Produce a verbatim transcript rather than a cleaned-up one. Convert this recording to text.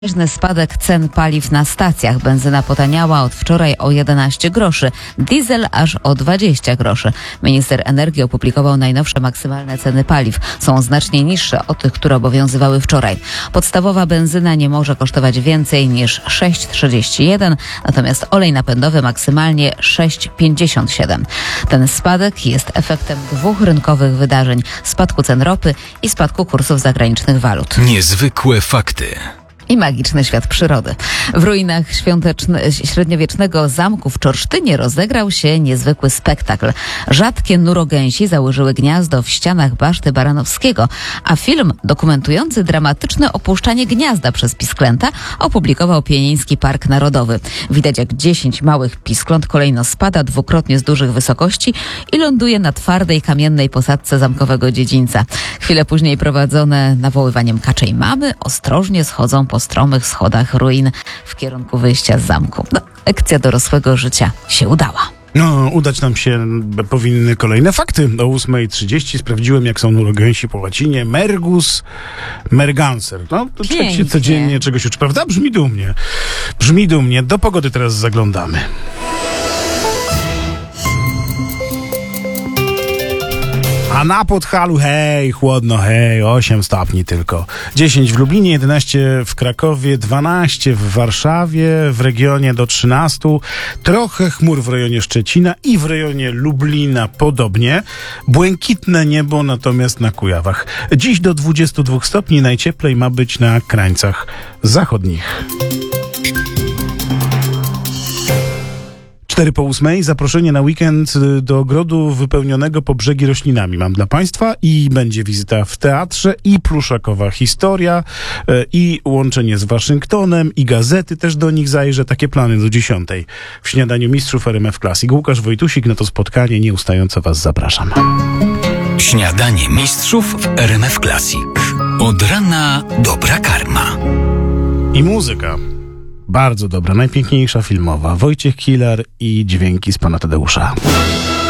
Wyraźny spadek cen paliw na stacjach. Benzyna potaniała od wczoraj o jedenaście groszy, diesel aż o dwadzieścia groszy. Minister energii opublikował najnowsze maksymalne ceny paliw. Są znacznie niższe od tych, które obowiązywały wczoraj. Podstawowa benzyna nie może kosztować więcej niż sześć trzydzieści jeden, natomiast olej napędowy maksymalnie sześć pięćdziesiąt siedem. Ten spadek jest efektem dwóch rynkowych wydarzeń: spadku cen ropy i spadku kursów zagranicznych walut. Niezwykłe fakty. I magiczny świat przyrody. W ruinach średniowiecznego zamku w Czorsztynie rozegrał się niezwykły spektakl. Rzadkie nurogęsi założyły gniazdo w ścianach baszty Baranowskiego, a film dokumentujący dramatyczne opuszczanie gniazda przez pisklęta opublikował Pieniński Park Narodowy. Widać, jak dziesięć małych piskląt kolejno spada dwukrotnie z dużych wysokości i ląduje na twardej kamiennej posadzce zamkowego dziedzińca. Chwilę później prowadzone nawoływaniem kaczej mamy ostrożnie schodzą po stromych schodach ruin w kierunku wyjścia z zamku. No, lekcja dorosłego życia się udała. No, udać nam się powinny kolejne fakty. O ósma trzydzieści sprawdziłem, jak są nurogęsi po łacinie. Mergus merganser. No, to człowiek się codziennie czegoś uczy, prawda? Brzmi dumnie. Brzmi dumnie. Do pogody teraz zaglądamy. A na Podhalu, hej, chłodno, hej, osiem stopni tylko. dziesięć w Lublinie, jedenaście w Krakowie, dwanaście w Warszawie, w regionie do trzynastu. Trochę chmur w rejonie Szczecina i w rejonie Lublina podobnie. Błękitne niebo natomiast na Kujawach. Dziś do dwudziestu dwóch stopni, najcieplej ma być na krańcach zachodnich. Cztery po ósmej, zaproszenie na weekend do ogrodu wypełnionego po brzegi roślinami mam dla Państwa i będzie wizyta w teatrze i pluszakowa historia i łączenie z Waszyngtonem i gazety też do nich zajrzę. Takie plany do dziesiątej. W śniadaniu mistrzów R M F Classic. Łukasz Wojtusik, na to spotkanie nieustająco Was zapraszam. Śniadanie mistrzów w R M F Classic. Od rana dobra karma. I muzyka. Bardzo dobra, najpiękniejsza filmowa. Wojciech Kilar i dźwięki z pana Tadeusza.